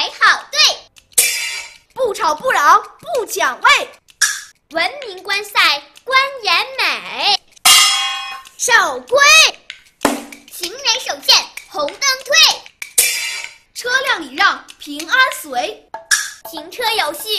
排好队， 不吵不嚷不抢位， 文明观赛观严美， 守规， 行人手欠红灯退， 车辆礼让平安随， 停车有序